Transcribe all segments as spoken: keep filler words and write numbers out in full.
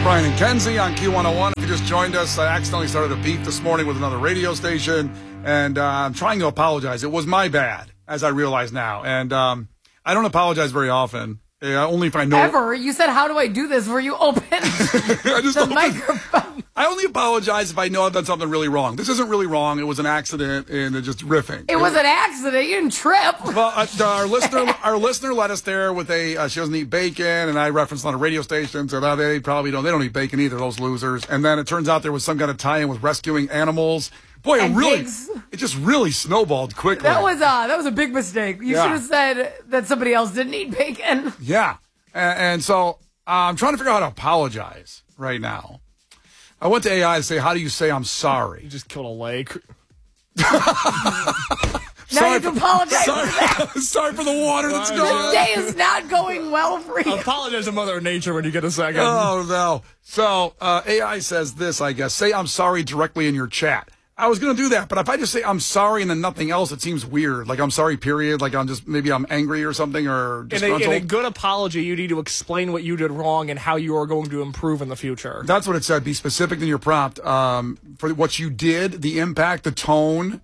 Brian and Kenzie on Q one oh one. If you just joined us, I accidentally started a beef this morning with another radio station, and uh, I'm trying to apologize. It was my bad, as I realize now. And um, I don't apologize very often, uh, only if I know... Ever? You said, how do I do this? Were you open I just the opened... microphone? I only apologize if I know I've done something really wrong. This isn't really wrong. It was an accident, and it's just riffing. It was an accident. You didn't trip. Well, uh, our listener, our listener led us there with a. Uh, she doesn't eat bacon, and I referenced on a radio station, so now they probably don't. They don't eat bacon either. Those losers. And then it turns out there was some kind of tie-in with rescuing animals. Boy, it And really, pigs. it just really snowballed quickly. That was uh, that was a big mistake. You Yeah. should have said that somebody else didn't eat bacon. Yeah, and, and so uh, I'm trying to figure out how to apologize right now. I went to A I to say, how do you say I'm sorry? You just killed a lake. Now you have to apologize Sorry, for that. sorry for the water that's Sorry. going on. Day is not going well for you. Apologize to Mother Nature when you get a second. Oh, no. So uh, A I says this, I guess. Say I'm sorry directly in your chat. I was going to do that, but if I just say I'm sorry and then nothing else, it seems weird. Like I'm sorry, period. Like I'm just, maybe I'm angry or something or In a, disgruntled. in a good apology, you need to explain what you did wrong and how you are going to improve in the future. That's what it said. Be specific in your prompt um, for what you did, the impact, the tone.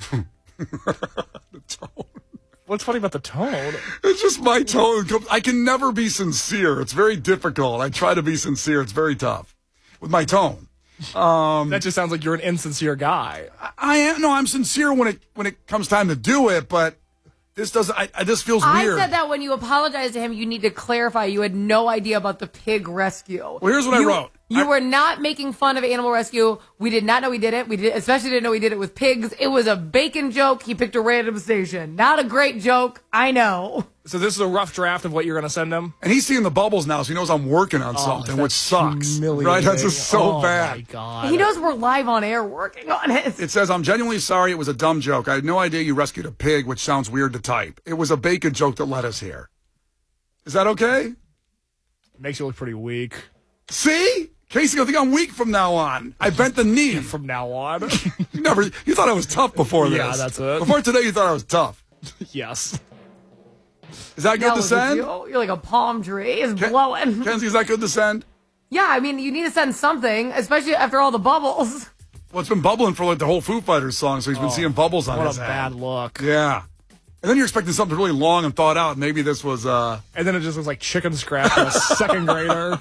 The tone. What's funny about the tone? It's just my tone. I can never be sincere. It's very difficult. I try to be sincere. It's very tough with my tone. Um, That just sounds like you're an insincere guy. I am no, I'm sincere when it when it comes time to do it, but this doesn't. I, I this feels I weird. said that when you apologized to him, you need to clarify you had no idea about the pig rescue. Well, here's what you, I wrote. You I, were not making fun of animal rescue. We did not know he did it. We did, especially didn't know he did it with pigs. It was a bacon joke. He picked a random station. Not a great joke. I know. So this is a rough draft of what you're going to send him? and he's seeing the bubbles now, so he knows I'm working on Oh, something, that's which sucks. humiliating. Right? That's just so oh bad. my God. He knows we're live on air working on it. It says, I'm genuinely sorry. It was a dumb joke. I had no idea you rescued a pig, which sounds weird to type. It was a bacon joke that led us here. Is that okay? It makes you look pretty weak See? Casey, I think I'm weak from now on. I bent the knee. from now on. You never. You thought I was tough before this. Yeah, that's it. Before today, you thought I was tough. Yes. Is that good That to was send? you. You're like a palm tree. It's Ken- blowing. Kenzie, is that good to send? Yeah, I mean, you need to send something, especially after all the bubbles. Well, it's been bubbling for like the whole Foo Fighters song, so he's been seeing bubbles on What a his bad head. look. Yeah. And then you're expecting something really long and thought out. Maybe this was. uh And then it just looks like chicken scratch for a second grader.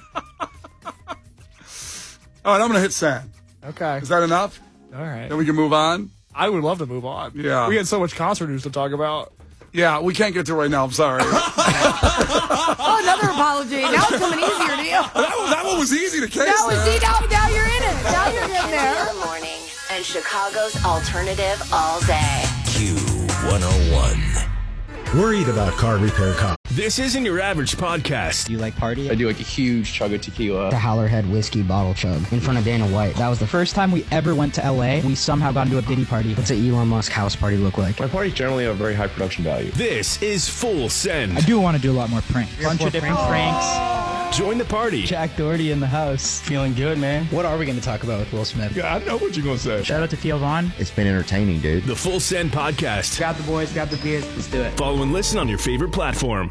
All right, I'm gonna hit send. Okay. Is that enough? All right. Then we can move on. I would love to move on. Yeah. We had so much concert news to talk about. Yeah, we can't get to it right now. I'm sorry. that, Oh, another apology. Now it's coming easier to you. one, that one was easy to case. Now, man. see, now, now you're in it. Now you're getting there. Your morning and Chicago's alternative all day. Q one oh one. Worried about car repair costs. This isn't your average podcast. Do you like party? I do like a huge chug of tequila. The Howlerhead whiskey bottle chug in front of Dana White. That was the first time we ever went to L A. We somehow got into a Diddy party. What's an Elon Musk house party look like? My parties generally have very high production value. This is Full Send. I do want to do a lot more pranks. Bunch of different pranks. Join the party. Jack Doherty in the house. Feeling good, man. What are we going to talk about with Will Smith? Yeah, I know what you're going to say. Shout out to Theo Vaughn. It's been entertaining, dude. The Full Send podcast. Grab the boys, grab the beers, let's do it. Follow and listen on your favorite platform.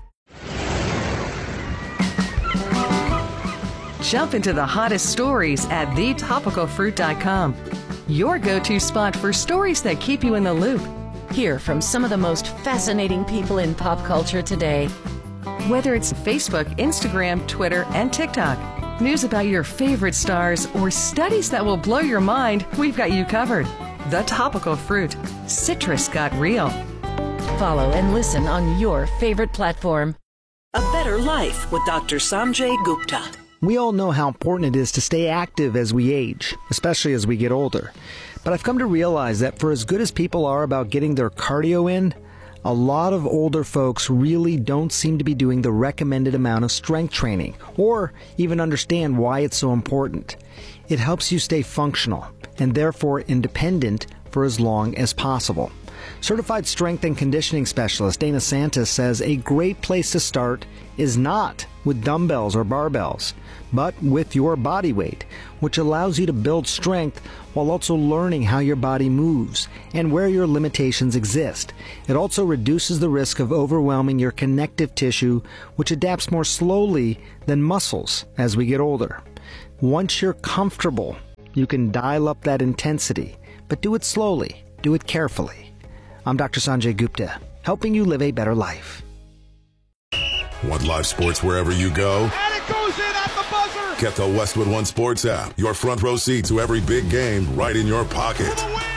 Jump into the hottest stories at the topical fruit dot com. Your go-to spot for stories that keep you in the loop. Hear from some of the most fascinating people in pop culture today. Whether it's Facebook, Instagram, Twitter, and TikTok. News about your favorite stars or studies that will blow your mind, we've got you covered. The Topical Fruit. Citrus got real. Follow and listen on your favorite platform. A Better Life with Doctor Sanjay Gupta. We all know how important it is to stay active as we age, especially as we get older. But I've come to realize that for as good as people are about getting their cardio in, a lot of older folks really don't seem to be doing the recommended amount of strength training, or even understand why it's so important. It helps you stay functional, and therefore independent for as long as possible. Certified strength and conditioning specialist Dana Santis says a great place to start is not with dumbbells or barbells, but with your body weight, which allows you to build strength while also learning how your body moves and where your limitations exist. It also reduces the risk of overwhelming your connective tissue, which adapts more slowly than muscles as we get older. Once you're comfortable, you can dial up that intensity, but do it slowly, do it carefully. I'm Doctor Sanjay Gupta, helping you live a better life. Want live sports wherever you go? And it goes in at the buzzer! Get the Westwood One Sports app. Your front row seat to every big game right in your pocket. For the win!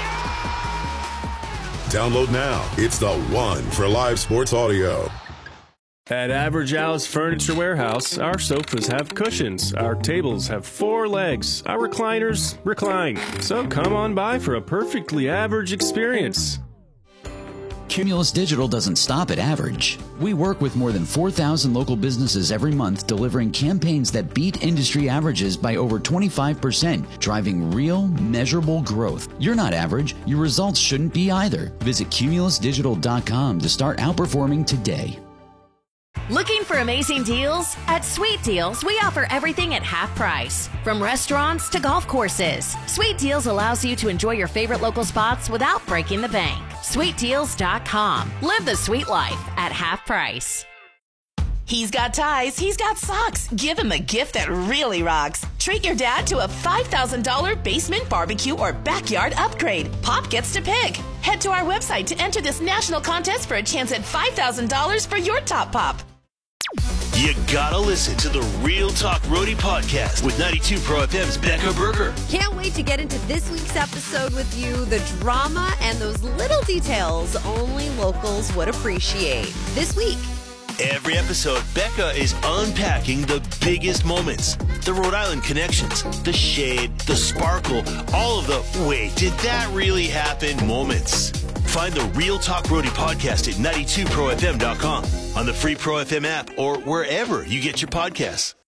Download now. It's the one for live sports audio. At Average Al's Furniture Warehouse, our sofas have cushions, our tables have four legs, our recliners recline. So come on by for a perfectly average experience. Cumulus Digital doesn't stop at average. We work with more than four thousand local businesses every month, delivering campaigns that beat industry averages by over twenty-five percent, driving real, measurable growth. You're not average. Your results shouldn't be either. Visit cumulus digital dot com to start outperforming today. Looking for amazing deals? At Sweet Deals, we offer everything at half price. From restaurants to golf courses, Sweet Deals allows you to enjoy your favorite local spots without breaking the bank. sweet deals dot com. Live the sweet life at half price. He's got ties, he's got socks. Give him a gift that really rocks. Treat your dad to a five thousand dollars basement barbecue or backyard upgrade. Pop gets to pick. Head to our website to enter this national contest for a chance at five thousand dollars for your top pop. You gotta listen to the Real Talk Roadie podcast with ninety-two Pro F M's Becca Berger. Can't wait to get into this week's episode with you. The drama and those little details only locals would appreciate. This week. Every episode, Becca is unpacking the biggest moments. The Rhode Island connections, the shade, the sparkle, all of the wait, did that really happen moments. Find the Real Talk Roadie podcast at ninety-two pro f m dot com, on the free Pro F M app, or wherever you get your podcasts.